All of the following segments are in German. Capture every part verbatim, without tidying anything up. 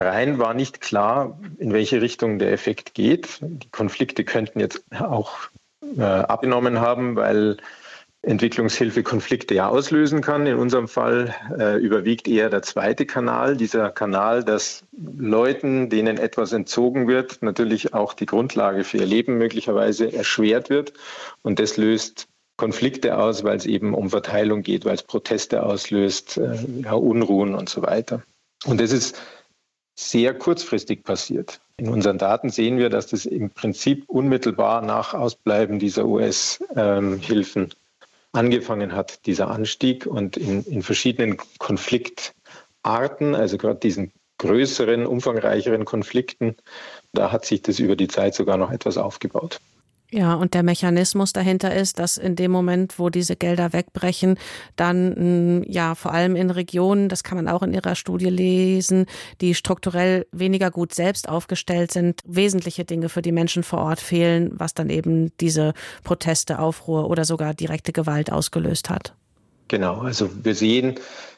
Rein war nicht klar, in welche Richtung der Effekt geht. Die Konflikte könnten jetzt auch äh, abgenommen haben, weil Entwicklungshilfe Konflikte ja auslösen kann. In unserem Fall äh, überwiegt eher der zweite Kanal, dieser Kanal, dass Leuten, denen etwas entzogen wird, natürlich auch die Grundlage für ihr Leben möglicherweise erschwert wird. Und das löst Konflikte aus, weil es eben um Verteilung geht, weil es Proteste auslöst, äh, ja, Unruhen und so weiter. Und das ist sehr kurzfristig passiert. In unseren Daten sehen wir, dass das im Prinzip unmittelbar nach Ausbleiben dieser U S-Hilfen ähm, angefangen hat, dieser Anstieg. Und in, in verschiedenen Konfliktarten, also gerade diesen größeren, umfangreicheren Konflikten, da hat sich das über die Zeit sogar noch etwas aufgebaut. Ja, und der Mechanismus dahinter ist, dass in dem Moment, wo diese Gelder wegbrechen, dann ja vor allem in Regionen, das kann man auch in Ihrer Studie lesen, die strukturell weniger gut selbst aufgestellt sind, wesentliche Dinge für die Menschen vor Ort fehlen, was dann eben diese Proteste, Aufruhr oder sogar direkte Gewalt ausgelöst hat. Genau, also wir sehen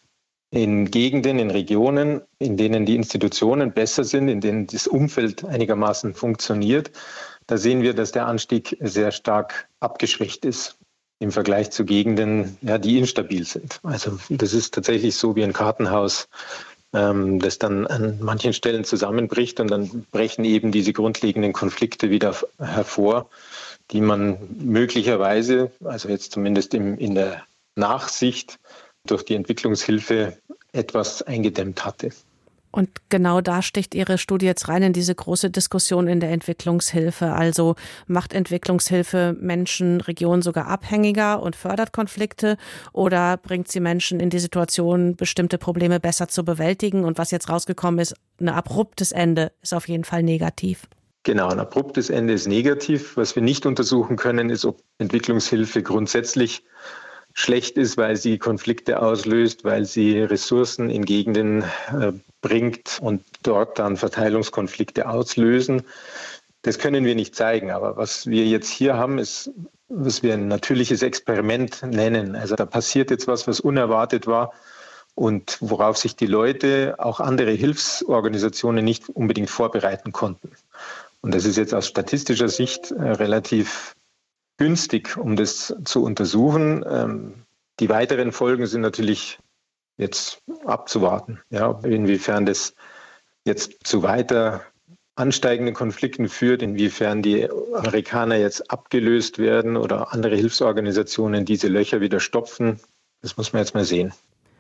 in Gegenden, in Regionen, in denen die Institutionen besser sind, in denen das Umfeld einigermaßen funktioniert, da sehen wir, dass der Anstieg sehr stark abgeschwächt ist im Vergleich zu Gegenden, ja, die instabil sind. Also das ist tatsächlich so wie ein Kartenhaus, ähm, das dann an manchen Stellen zusammenbricht und dann brechen eben diese grundlegenden Konflikte wieder hervor, die man möglicherweise, also jetzt zumindest im, in der Nachsicht, durch die Entwicklungshilfe etwas eingedämmt hatte. Und genau da sticht Ihre Studie jetzt rein in diese große Diskussion in der Entwicklungshilfe. Also macht Entwicklungshilfe Menschen, Regionen sogar abhängiger und fördert Konflikte oder bringt sie Menschen in die Situation, bestimmte Probleme besser zu bewältigen? Und was jetzt rausgekommen ist, ein abruptes Ende ist auf jeden Fall negativ. Genau, ein abruptes Ende ist negativ. Was wir nicht untersuchen können, ist, ob Entwicklungshilfe grundsätzlich schlecht ist, weil sie Konflikte auslöst, weil sie Ressourcen in Gegenden äh, bringt und dort dann Verteilungskonflikte auslösen. Das können wir nicht zeigen. Aber was wir jetzt hier haben, ist, was wir ein natürliches Experiment nennen. Also da passiert jetzt was, was unerwartet war und worauf sich die Leute, auch andere Hilfsorganisationen nicht unbedingt vorbereiten konnten. Und das ist jetzt aus statistischer Sicht äh, relativ günstig, um das zu untersuchen. Ähm, die weiteren Folgen sind natürlich jetzt abzuwarten, ja, inwiefern das jetzt zu weiter ansteigenden Konflikten führt, inwiefern die Amerikaner jetzt abgelöst werden oder andere Hilfsorganisationen diese Löcher wieder stopfen. Das muss man jetzt mal sehen.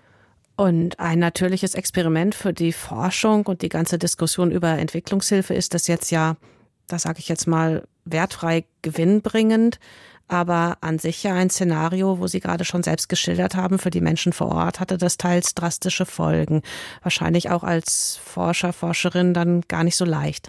Und ein natürliches Experiment für die Forschung und die ganze Diskussion über Entwicklungshilfe ist das jetzt ja, das sage ich jetzt mal, wertfrei gewinnbringend, aber an sich ja ein Szenario, wo Sie gerade schon selbst geschildert haben, für die Menschen vor Ort hatte das teils drastische Folgen. Wahrscheinlich auch als Forscher, Forscherin dann gar nicht so leicht.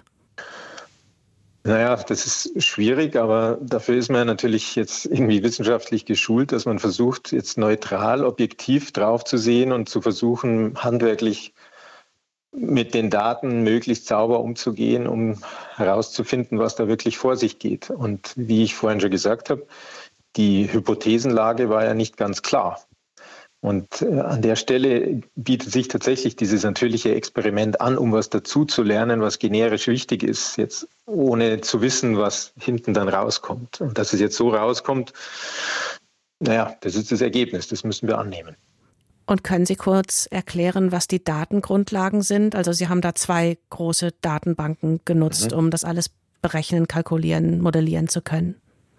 Naja, das ist schwierig, aber dafür ist man natürlich jetzt irgendwie wissenschaftlich geschult, dass man versucht, jetzt neutral, objektiv drauf zu sehen und zu versuchen, handwerklich mit den Daten möglichst sauber umzugehen, um herauszufinden, was da wirklich vor sich geht. Und wie ich vorhin schon gesagt habe, die Hypothesenlage war ja nicht ganz klar. Und äh, an der Stelle bietet sich tatsächlich dieses natürliche Experiment an, um was dazu zu lernen, was generisch wichtig ist, jetzt ohne zu wissen, was hinten dann rauskommt. Und dass es jetzt so rauskommt, naja, das ist das Ergebnis, das müssen wir annehmen. Und können Sie kurz erklären, was die Datengrundlagen sind? Also Sie haben da zwei große Datenbanken genutzt, mhm. um das alles berechnen, kalkulieren, modellieren zu können.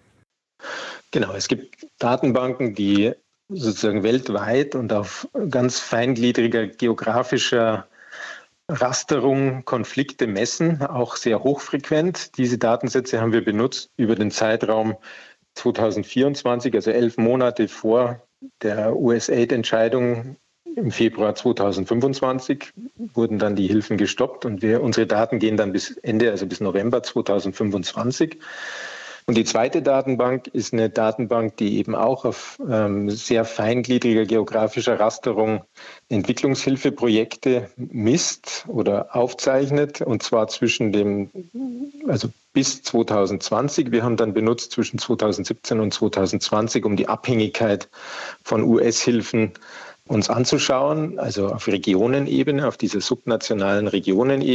Genau, es gibt Datenbanken, die sozusagen weltweit und auf ganz feingliedriger geografischer Rasterung Konflikte messen, auch sehr hochfrequent. Diese Datensätze haben wir benutzt über den Zeitraum zweitausendvierundzwanzig, also elf Monate vor der U S A I D-Entscheidung im Februar zweitausendfünfundzwanzig wurden dann die Hilfen gestoppt und wir, unsere Daten gehen dann bis Ende, also bis November zweitausendfünfundzwanzig. Und die zweite Datenbank ist eine Datenbank, die eben auch auf ähm, sehr feingliedriger geografischer Rasterung Entwicklungshilfeprojekte misst oder aufzeichnet, und zwar zwischen dem, also bis zweitausendzwanzig. Wir haben dann benutzt zwischen zweitausendsiebzehn und zweitausendzwanzig, um die Abhängigkeit von U S-Hilfen uns anzuschauen, also auf Regionenebene, auf dieser subnationalen Regionenebene.